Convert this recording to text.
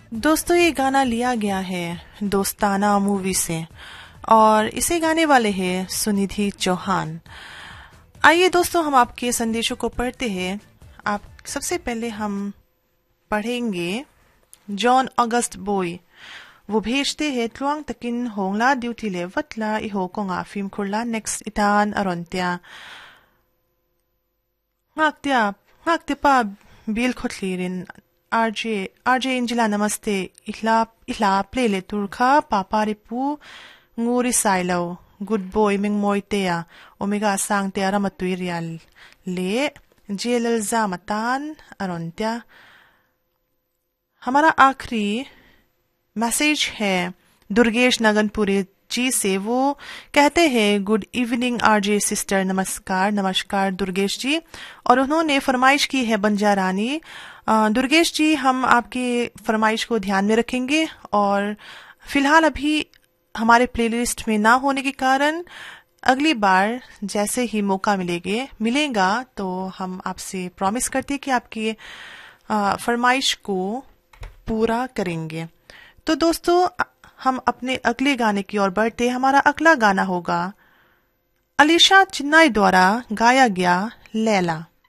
दोस्तों ये गाना लिया गया है दोस्ताना मूवी से और इसे गाने वाले हैं सुनिधि चौहान। आइए दोस्तों हम आपके संदेशों को पढ़ते हैं। आप सबसे पहले हम पढ़ेंगे जॉन अगस्त बॉय। वो भेजते हैं त्लुआंग तकिन होंगला ड्यूटी ले वतला इहो कोंगा film खुरला next इतान अरोंत्या ngakte pa bil khotlirin RJ Angela namaste ihla plele turkha papari pu nguri sailo good boy ming moitea omega sangte aramatui real le jelal zamatan arontya। हमारा आखिरी message है दुर्गेश नगनपुरी जी से। वो कहते हैं गुड इवनिंग आरजे सिस्टर, नमस्कार। नमस्कार दुर्गेश जी। और उन्होंने फरमाइश की है बंजारानी। दुर्गेश जी हम आपकी फरमाइश को ध्यान में रखेंगे और फिलहाल अभी हमारे प्लेलिस्ट में ना होने के कारण अगली बार जैसे ही मौका मिलेगा तो हम आपसे प्रॉमिस करते हैं कि आपकी फरमाइश को पूरा करेंगे। तो दोस्तों हम अपने अगले गाने की ओर बढ़ते। हमारा अगला गाना होगा अलीशा चिन्नाई द्वारा गाया गया लैला।